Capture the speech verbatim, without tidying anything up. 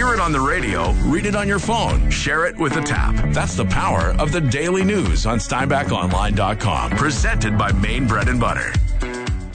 Hear it on the radio, read it on your phone, share it with a tap. That's the power of the daily news on Steinbach Online dot com. Presented by Maine Bread and Butter.